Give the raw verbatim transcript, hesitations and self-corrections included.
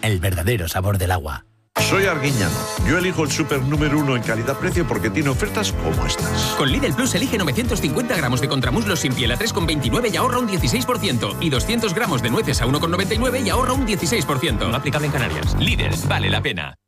el verdadero sabor del agua. Soy Arguiñano. Yo elijo el súper número uno en calidad-precio porque tiene ofertas como estas. Con Lidl Plus elige novecientos cincuenta gramos de contramuslos sin piel a tres con veintinueve y ahorra un dieciséis por ciento. Y doscientos gramos de nueces a uno con noventa y nueve y ahorra un dieciséis por ciento. No aplicable en Canarias. Lidl, vale la pena.